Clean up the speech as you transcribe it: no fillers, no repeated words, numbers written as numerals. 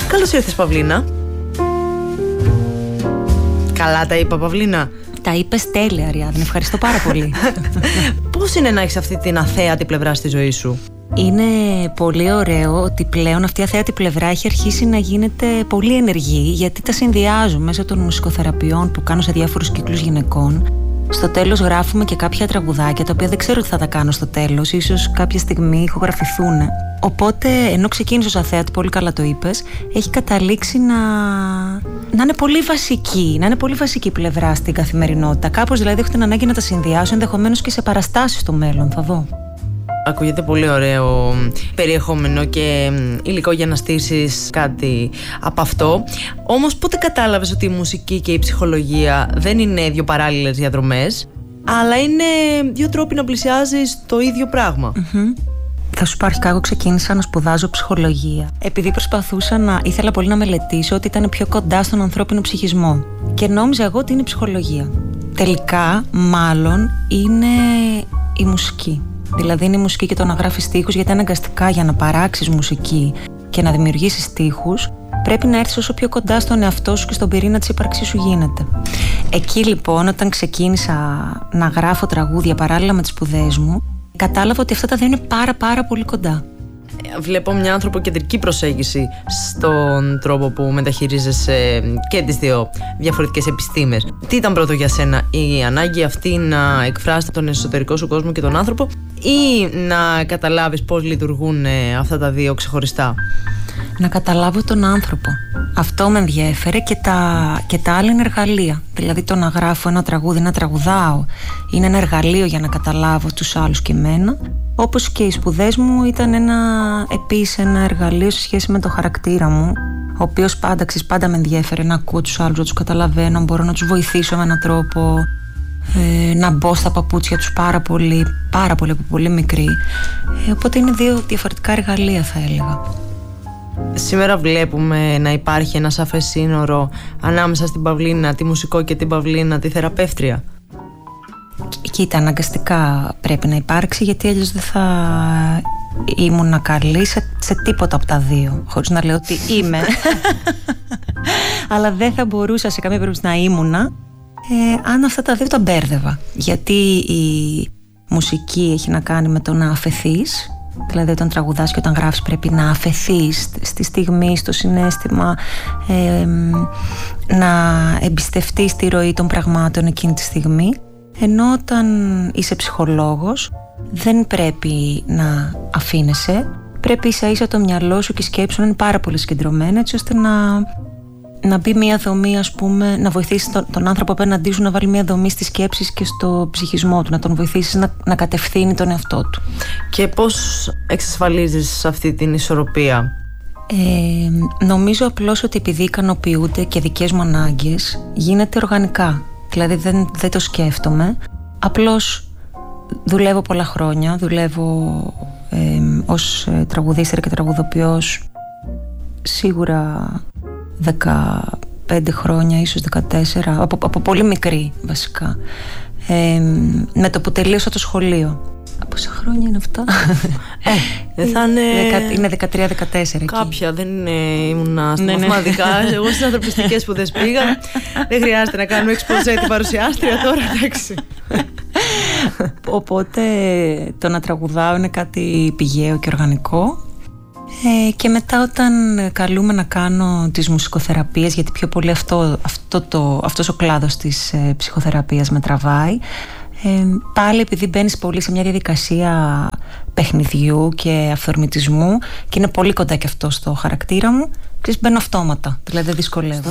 Καλώς ήρθες, Παυλίνα. Καλά τα είπα, Παυλίνα? Τα είπες τέλεια, Αριάδνη, ευχαριστώ πάρα πολύ. Πώς είναι να έχεις αυτή την αθέατη πλευρά στη ζωή σου? Είναι πολύ ωραίο ότι πλέον αυτή η αθέατη πλευρά έχει αρχίσει να γίνεται πολύ ενεργή, γιατί τα συνδυάζω μέσω των μουσικοθεραπείων που κάνω σε διάφορους κύκλους γυναικών. Στο τέλος γράφουμε και κάποια τραγουδάκια, τα οποία δεν ξέρω τι θα τα κάνω στο τέλος, ίσως κάποια στιγμή ηχογραφηθούν. Οπότε, ενώ ξεκίνησε ως αθέατη, πολύ καλά το είπες, έχει καταλήξει να είναι πολύ βασική, να είναι πολύ βασική πλευρά στην καθημερινότητα. Κάπως δηλαδή έχω την ανάγκη να τα συνδυάσω, ενδεχομένως και σε παραστάσεις στο μέλλον, θα δω. Ακούγεται πολύ ωραίο περιεχόμενο και υλικό για να στήσεις κάτι από αυτό. Όμως πότε κατάλαβες ότι η μουσική και η ψυχολογία δεν είναι δύο παράλληλες διαδρομές, αλλά είναι δύο τρόποι να πλησιάζεις το ίδιο πράγμα? Θα σου πω, αρχικά εγώ ξεκίνησα να σπουδάζω ψυχολογία επειδή ήθελα πολύ να μελετήσω ότι ήταν πιο κοντά στον ανθρώπινο ψυχισμό και νόμιζα εγώ ότι είναι ψυχολογία. Τελικά μάλλον είναι η μουσική. Δηλαδή είναι η μουσική και το να γράφεις στίχους, γιατί αναγκαστικά για να παράξεις μουσική και να δημιουργήσεις στίχους πρέπει να έρθεις όσο πιο κοντά στον εαυτό σου και στον πυρήνα της ύπαρξής σου γίνεται. Εκεί λοιπόν, όταν ξεκίνησα να γράφω τραγούδια παράλληλα με τις σπουδές μου, κατάλαβα ότι αυτά τα δύο είναι πάρα πολύ κοντά. Βλέπω μια ανθρωποκεντρική προσέγγιση στον τρόπο που μεταχειρίζεσαι και τις δύο διαφορετικές επιστήμες. Τι ήταν πρώτο για σένα, η ανάγκη αυτή να εκφράσεις τον εσωτερικό σου κόσμο και τον άνθρωπο, ή να καταλάβεις πώς λειτουργούν αυτά τα δύο ξεχωριστά? Να καταλάβω τον άνθρωπο. Αυτό με ενδιέφερε, και τα άλλα είναι εργαλεία. Δηλαδή το να γράφω ένα τραγούδι, να τραγουδάω, είναι ένα εργαλείο για να καταλάβω τους άλλους και εμένα. Όπως και οι σπουδές μου ήταν επίσης ένα εργαλείο σε σχέση με το χαρακτήρα μου, ο οποίος πάντα με ενδιέφερε να ακούω τους άλλους, να τους καταλαβαίνω, μπορώ να τους βοηθήσω με έναν τρόπο, να μπω στα παπούτσια τους πάρα πολύ από πολύ μικρή. Οπότε είναι δύο διαφορετικά εργαλεία, θα έλεγα. Σήμερα βλέπουμε να υπάρχει ένα σαφές σύνορο ανάμεσα στην Παυλίνα τη μουσικό και την Παυλίνα τη θεραπεύτρια. Κοίτα, αναγκαστικά πρέπει να υπάρξει, γιατί αλλιώς δεν θα ήμουν καλή σε τίποτα από τα δύο. Χωρίς να λέω ότι είμαι. Αλλά δεν θα μπορούσα σε καμία περίπτωση να ήμουνα αν αυτά τα δύο τα μπέρδευα. Γιατί η μουσική έχει να κάνει με το να αφεθείς. Δηλαδή όταν τραγουδάς και όταν γράφεις πρέπει να αφεθείς στη στιγμή, στο συναίσθημα, να εμπιστευτείς τη ροή των πραγμάτων εκείνη τη στιγμή. Ενώ όταν είσαι ψυχολόγος δεν πρέπει να αφήνεσαι, πρέπει ίσα ίσα το μυαλό σου και η σκέψη σου να είναι πάρα πολύ συγκεντρωμένα, έτσι ώστε να μπει μια δομή, ας πούμε, να βοηθήσει τον άνθρωπο απέναντί σου να βάλει μια δομή στις σκέψεις και στο ψυχισμό του, να τον βοηθήσεις να κατευθύνει τον εαυτό του. Και πώς εξασφαλίζεις αυτή την ισορροπία? Νομίζω απλώς ότι επειδή ικανοποιούνται και δικές μου ανάγκες, γίνεται οργανικά. Δηλαδή δεν το σκέφτομαι. Απλώς δουλεύω πολλά χρόνια. Δουλεύω ως τραγουδίστρια και τραγουδοποιός σίγουρα 15 χρόνια, ίσως 14, από πολύ μικρή βασικά. Με το που τελείωσα το σχολείο. Πόσα χρόνια είναι αυτά? Δεν θα είναι... Είναι 13-14. Κάποια, δεν ήμουν στα μαθηματικά. Εγώ στις ανθρωπιστικές σπουδές πήγα. Δεν χρειάζεται να κάνουμε εξποζέ την παρουσιάστρια τώρα, εντάξει. Οπότε το να τραγουδάω είναι κάτι πηγαίο και οργανικό. Και μετά όταν καλούμε να κάνω τις μουσικοθεραπείες, γιατί πιο πολύ αυτός ο κλάδος της ψυχοθεραπείας με τραβάει, πάλι επειδή μπαίνεις πολύ σε μια διαδικασία παιχνιδιού και αυθορμητισμού και είναι πολύ κοντά και αυτό στο χαρακτήρα μου, μπαίνω αυτόματα, δηλαδή δεν δυσκολεύω.